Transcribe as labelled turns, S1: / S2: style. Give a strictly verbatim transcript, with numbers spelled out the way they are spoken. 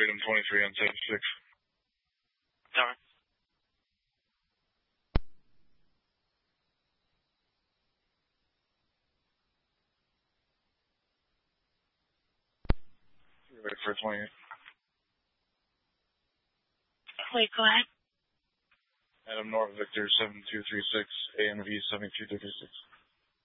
S1: Adam twenty-three on seventy-six.
S2: Tower.
S1: Wait for twenty-eight.
S2: Wait, go ahead.
S1: Adam North Victor seven two three six, A M V seventy-two thirty-six.